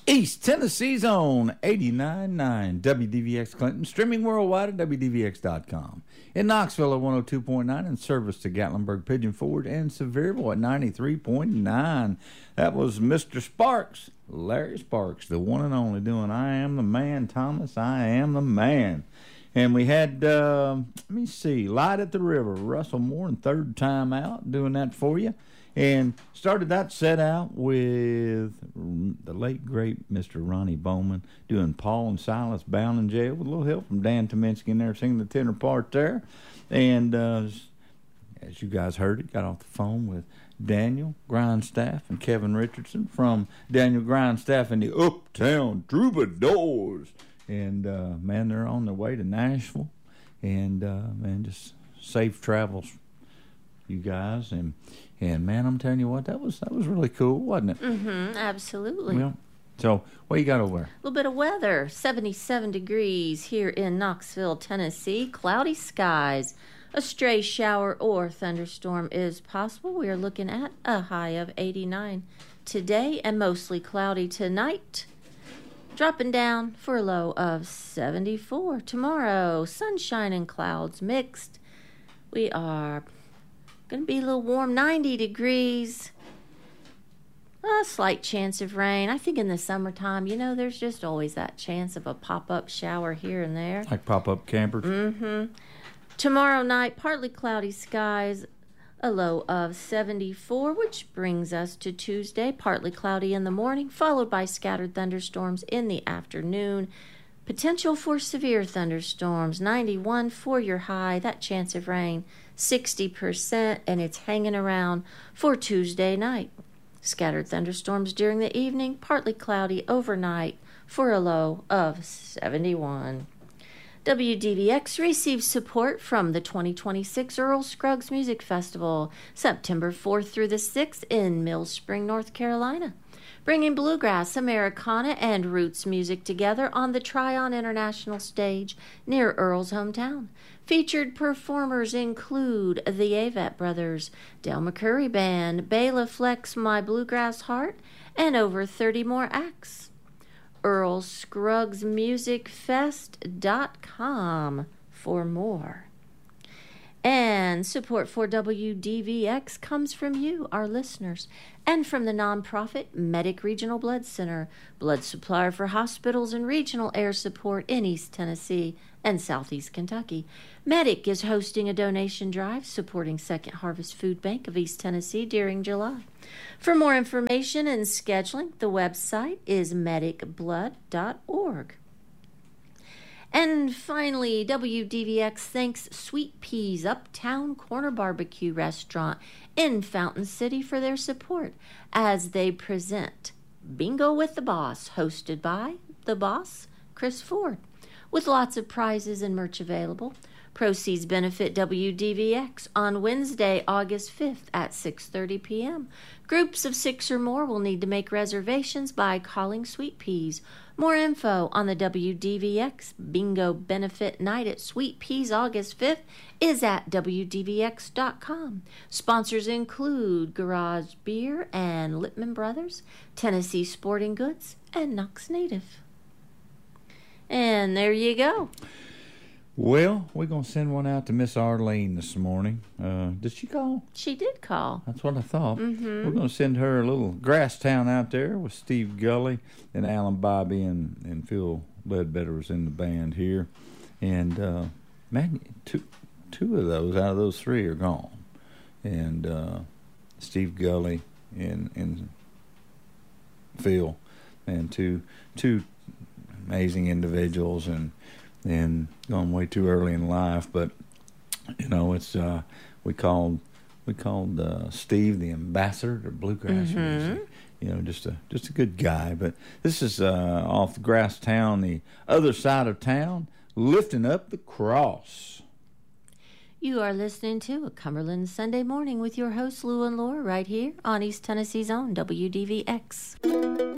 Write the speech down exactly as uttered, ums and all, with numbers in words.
East Tennessee's own eighty-nine point nine W D V X Clinton, streaming worldwide at W D V X dot com. In Knoxville at one oh two point nine, and service to Gatlinburg, Pigeon Forge, and Sevierville at ninety-three point nine. That was Mister Sparks, Larry Sparks, the one and only, doing I Am the Man, Thomas, I Am the Man. And we had, uh, let me see, Light at the River, Russell Moore, and Third Time Out, doing that for you. And started that set out with the late, great Mister Ronnie Bowman doing Paul and Silas Bound in Jail with a little help from Dan Tominski in there singing the tenor part there. And uh, as you guys heard it, got off the phone with Daniel Grindstaff and Kevin Richardson from Daniel Grindstaff and the Uptown Troubadours. And, uh, man, they're on their way to Nashville. And, uh, man, just safe travels, you guys. And... And, man, I'm telling you what, that was that was really cool, wasn't it? Mm-hmm, absolutely. Well, so what you got over there? A little bit of weather, seventy-seven degrees here in Knoxville, Tennessee. Cloudy skies. A stray shower or thunderstorm is possible. We are looking at a high of eighty-nine today and mostly cloudy tonight. Dropping down for a low of seventy-four tomorrow. Sunshine and clouds mixed. We are... going to be a little warm, ninety degrees. A slight chance of rain. I think in the summertime, you know, there's just always that chance of a pop-up shower here and there. Like pop-up campers? Mm-hmm. Tomorrow night, partly cloudy skies, a low of seventy-four, which brings us to Tuesday. Partly cloudy in the morning, followed by scattered thunderstorms in the afternoon. Potential for severe thunderstorms, ninety-one for your high. That chance of rain, sixty percent, and it's hanging around for Tuesday night. Scattered thunderstorms during the evening, partly cloudy overnight for a low of seventy-one. W D V X receives support from the twenty twenty-six Earl Scruggs Music Festival, September fourth through the sixth in Mill Spring, North Carolina. Bringing bluegrass, Americana, and roots music together on the Tryon International Stage near Earl's hometown. Featured performers include the Avett Brothers, Del McCurry Band, Bela Flex My Bluegrass Heart, and over thirty more acts. Earl Scruggs Music Fest dot com for more. And support for W D V X comes from you, our listeners, and from the nonprofit Medic Regional Blood Center, blood supplier for hospitals and regional air support in East Tennessee and Southeast Kentucky. Medic is hosting a donation drive supporting Second Harvest Food Bank of East Tennessee during July. For more information and scheduling, the website is medic blood dot org. And finally, W D V X thanks Sweet Peas Uptown Corner Barbecue Restaurant in Fountain City for their support as they present Bingo with the Boss, hosted by the boss, Chris Ford, with lots of prizes and merch available. Proceeds benefit W D V X on Wednesday, August fifth at six thirty p.m. Groups of six or more will need to make reservations by calling Sweet Peas. More info on the W D V X Bingo Benefit Night at Sweet Peas August fifth is at W D V X dot com. Sponsors include Garage Beer and Lippman Brothers, Tennessee Sporting Goods, and Knox Native. And there you go. Well, we're going to send one out to Miss Arlene this morning. Uh, did she call? She did call. That's what I thought. Mm-hmm. We're going to send her a little grass town out there with Steve Gully and Alan Bobby and, and Phil Ledbetter was in the band here. And, uh, man, two, two of those out of those three are gone. And uh, Steve Gully and, and Phil, and two, two amazing individuals, and and gone way too early in life, but you know, it's uh, we called we called uh, Steve the ambassador to bluegrass mm-hmm. music. You know, just a just a good guy. But this is uh, off Grass Town, the other side of town, lifting up the cross. You are listening to a Cumberland Sunday Morning with your hosts Lou and Laura right here on East Tennessee's own W D V X.